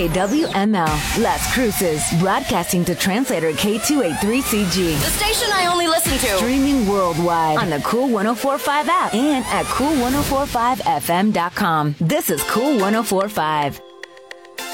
WML, Las Cruces, broadcasting to translator K283CG. The station I only listen to. Streaming worldwide on the Cool 104.5 app and at cool1045fm.com. This is Cool 104.5.